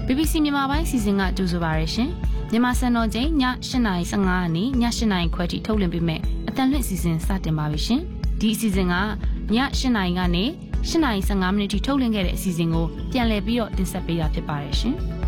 BBC မြန်မာပိုင်းစီစဉ်ကကြိုဆိုပါရရှင်မြန်မာစံတော်ချိန်ည8:15ကနေည8:00ခွဲထိထုတ်လွှင့်ပေးမယ်အတန်လွင့်စီစဉ်စတင်ပါပြီရှင်ဒီအစီအစဉ်ကည8:00ကနေ8:15ထိထုတ်လွှင့်ခဲ့တဲ့အစီအစဉ်ကိုပြန်လည်ပြီးတော့တင်ဆက်ပေးတာဖြစ်ပါတယ်ရှင်